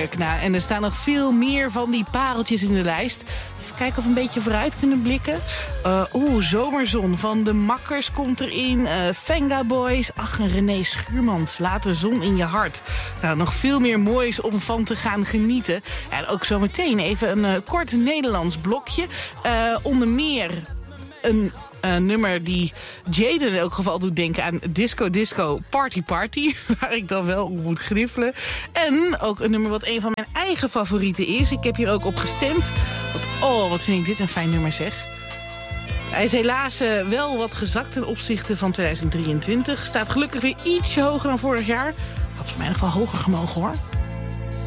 leuk. Nou, en er staan nog veel meer van die pareltjes in de lijst. Even kijken of we een beetje vooruit kunnen blikken. Zomerzon van de Makkers komt erin. Venga Boys. Ach, en René Schuurmans. Laat de zon in je hart. Nou, nog veel meer moois om van te gaan genieten. En ook zometeen even een kort Nederlands blokje. Onder meer een nummer die Jaden in elk geval doet denken aan Disco Disco Party Party. Waar ik dan wel op moet griffelen. En ook een nummer wat een van mijn eigen favorieten is. Ik heb hier ook op gestemd. Wat vind ik dit een fijn nummer, zeg. Hij is helaas wel wat gezakt ten opzichte van 2023. Staat gelukkig weer ietsje hoger dan vorig jaar. Had voor mij nog wel hoger gemogen, hoor.